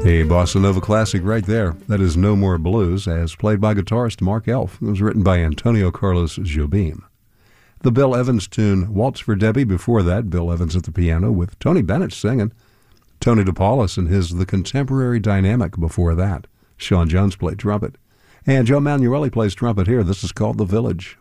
A bossa nova classic right there. That is No More Blues, as played by guitarist Mark Elf. It was written by Antonio Carlos Jobim. The Bill Evans tune, Waltz for Debbie. Before that, Bill Evans at the piano with Tony Bennett singing. Tony DePaulis and his The Contemporary Dynamic before that. Sean Jones played trumpet. And Joe Manueli plays trumpet here. This is called The Village.